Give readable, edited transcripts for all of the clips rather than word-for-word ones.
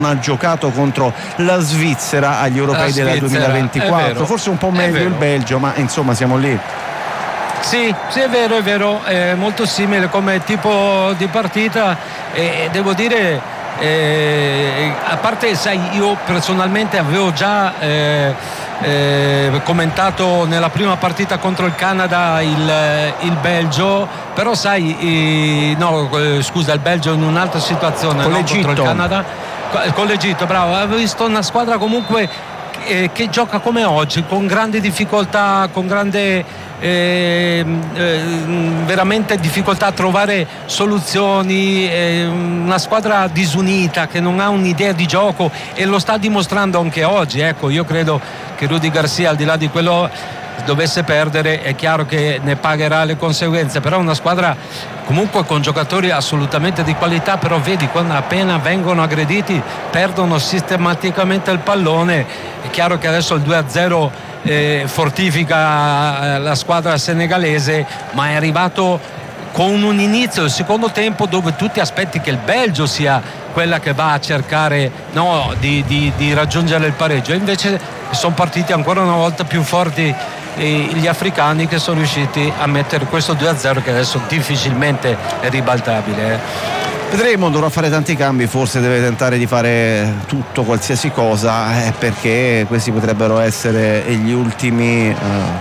ha giocato contro la Svizzera agli europei del 2024, forse un po' meglio il Belgio, ma insomma siamo lì. Sì, è vero, è molto simile come tipo di partita e devo dire, a parte, sai, io personalmente avevo già commentato nella prima partita contro il Canada il Belgio, però sai, il Belgio in un'altra situazione, con l'Egitto. Contro il Canada, con l'Egitto, bravo, avevo visto una squadra comunque che gioca come oggi, con grandi difficoltà, con grande veramente difficoltà a trovare soluzioni, una squadra disunita che non ha un'idea di gioco e lo sta dimostrando anche oggi. Ecco, io credo che Rudy Garcia, al di là di quello, dovesse perdere, è chiaro che ne pagherà le conseguenze, però è una squadra comunque con giocatori assolutamente di qualità, però vedi, quando appena vengono aggrediti perdono sistematicamente il pallone. È chiaro che adesso il 2-0 fortifica la squadra senegalese, ma è arrivato con un inizio del secondo tempo dove tu ti aspetti che il Belgio sia quella che va a cercare di raggiungere il pareggio, e invece sono partiti ancora una volta più forti gli africani, che sono riusciti a mettere questo 2-0 che adesso difficilmente è ribaltabile. Vedremo, dovrà fare tanti cambi, forse deve tentare di fare tutto, qualsiasi cosa, perché questi potrebbero essere gli ultimi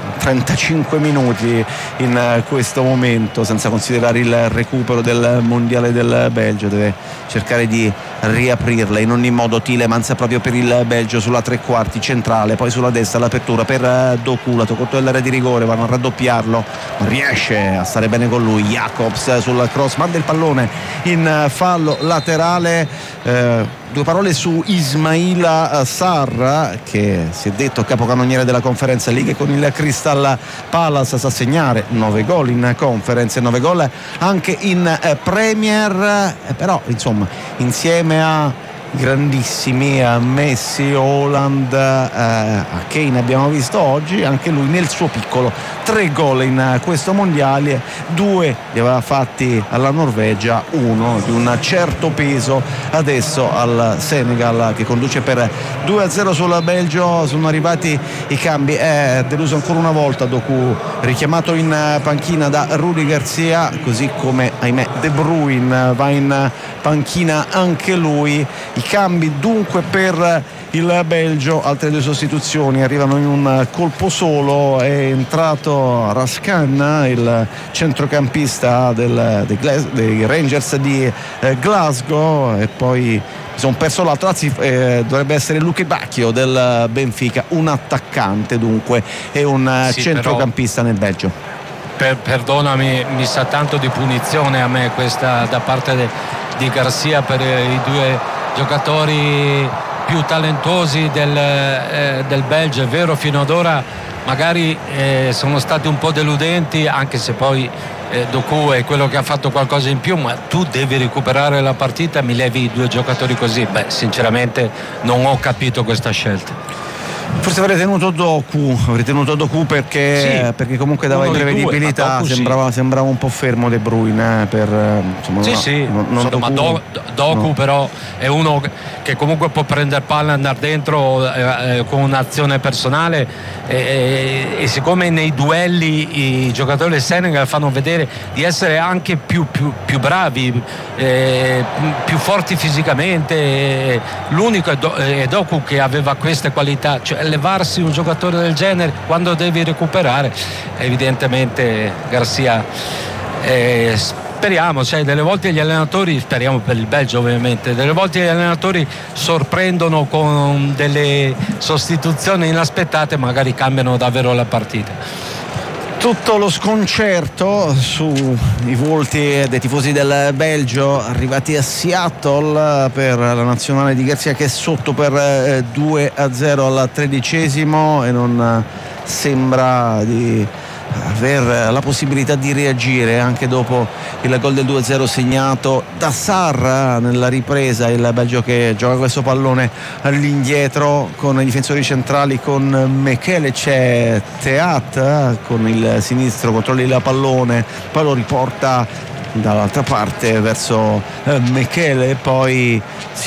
35 minuti in questo momento, senza considerare il recupero del mondiale del Belgio. Deve cercare di riaprirla in ogni modo Tielemans proprio per il Belgio sulla tre quarti centrale, poi sulla destra l'apertura per Doku, la toccò dell'area di rigore, vanno a raddoppiarlo, non riesce a stare bene con lui. Jacobs sul cross manda il pallone in fallo laterale. Due parole su Ismaila Sarr, che si è detto capocannoniere della Conference League con il Crystal Palace, sa segnare 9 gol in Conference, 9 gol anche in Premier, però insomma insieme a grandissimi, a Messi, Haaland, a Kane abbiamo visto oggi, anche lui nel suo piccolo 3 gol in questo mondiale, 2 li aveva fatti alla Norvegia, 1 di un certo peso adesso al Senegal, che conduce per 2-0 sul Belgio. Sono arrivati i cambi, è deluso ancora una volta Doku, richiamato in panchina da Rudy Garcia, così come ahimè De Bruyne va in panchina anche lui. I cambi dunque per il Belgio, altre 2 sostituzioni arrivano in un colpo solo. È entrato Raskan, il centrocampista dei Rangers di Glasgow, e poi sono perso l'altro, anzi dovrebbe essere Luke Bacchio del Benfica, un attaccante dunque e un centrocampista nel Belgio. Perdonami, mi sa tanto di punizione a me questa da parte di Garcia per i 2 giocatori più talentuosi del Belgio. È vero, fino ad ora magari sono stati un po' deludenti, anche se poi Doku è quello che ha fatto qualcosa in più, ma tu devi recuperare la partita, mi levi i 2 giocatori così? Sinceramente non ho capito questa scelta. Forse avrei tenuto Doku perché comunque dava imprevedibilità, sembrava un po' fermo De Bruyne Doku però è uno che comunque può prendere palla e andare dentro con un'azione personale, e siccome nei duelli i giocatori del Senegal fanno vedere di essere anche più bravi, più forti fisicamente, l'unico è Doku che aveva queste qualità, cioè levarsi un giocatore del genere quando devi recuperare. Evidentemente Garcia, speriamo, delle volte gli allenatori, speriamo per il Belgio ovviamente, delle volte gli allenatori sorprendono con delle sostituzioni inaspettate, magari cambiano davvero la partita. Tutto lo sconcerto sui volti dei tifosi del Belgio arrivati a Seattle per la nazionale di Garcia, che è sotto per 2-0 al 13° e non sembra di aver la possibilità di reagire anche dopo il gol del 2-0 segnato da Sarr nella ripresa. Il Belgio che gioca questo pallone all'indietro con i difensori centrali, con Mekele, c'è Teat con il sinistro, controlli il pallone, poi lo riporta dall'altra parte verso Mekele, poi si